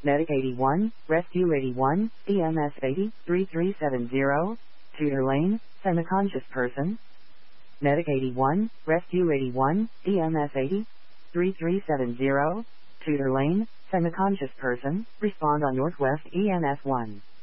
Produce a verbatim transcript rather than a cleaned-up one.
Medic eighty-one, Rescue eighty-one, E M S eighty, three three seven zero, Tudor Lane, semi-conscious person. Medic eighty-one, Rescue eighty-one, E M S eighty, three three seven zero, Tudor Lane, semi-conscious person, respond on Northwest E M S one.